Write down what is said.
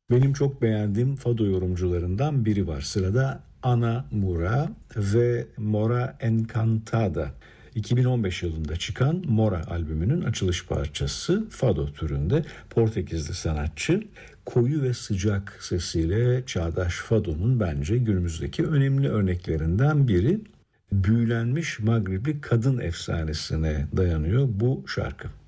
Benim çok beğendiğim fado yorumcularından biri var. Sırada Ana Mura ve Mora Encantada. 2015 yılında çıkan Mora albümünün açılış parçası, fado türünde. Portekizli sanatçı koyu ve sıcak sesiyle çağdaş fadonun bence günümüzdeki önemli örneklerinden biri. Büyülenmiş Mağribi kadın efsanesine dayanıyor bu şarkı.